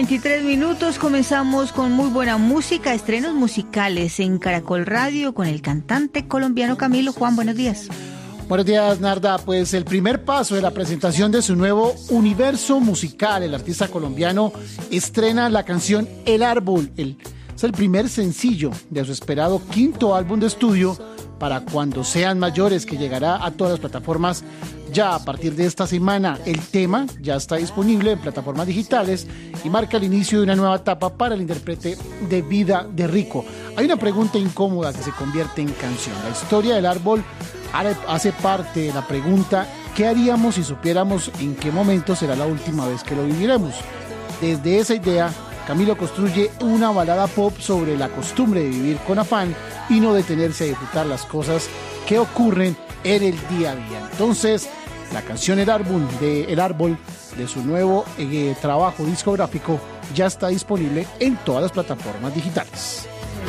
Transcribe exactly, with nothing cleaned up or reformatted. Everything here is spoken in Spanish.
veintitrés minutos, comenzamos con muy buena música, estrenos musicales en Caracol Radio con el cantante colombiano Camilo. Juan, buenos días. Buenos días, Narda. Pues el primer paso de la presentación de su nuevo universo musical, el artista colombiano estrena la canción El Árbol. El, es el primer sencillo de su esperado quinto álbum de estudio para cuando sean mayores, que llegará a todas las plataformas ya a partir de esta semana. El tema ya está disponible en plataformas digitales y marca el inicio de una nueva etapa para el intérprete de Vida de Rico. Hay una pregunta incómoda que se convierte en canción. La historia del árbol hace parte de la pregunta: ¿qué haríamos si supiéramos en qué momento será la última vez que lo viviremos? Desde esa idea, Camilo construye una balada pop sobre la costumbre de vivir con afán y no detenerse a disfrutar las cosas que ocurren en el día a día. Entonces, la canción El Árbol de, El Árbol, de su nuevo eh, trabajo discográfico ya está disponible en todas las plataformas digitales.